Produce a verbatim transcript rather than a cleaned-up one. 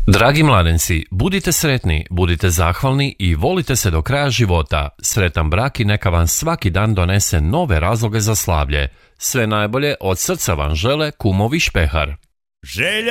Dragi mladenci, budite sretni, budite zahvalni i volite se do kraja života. Sretan brak i neka vam svaki dan donese nove razloge za slavlje. Sve najbolje od srca vam žele kumovi Špehar. Želja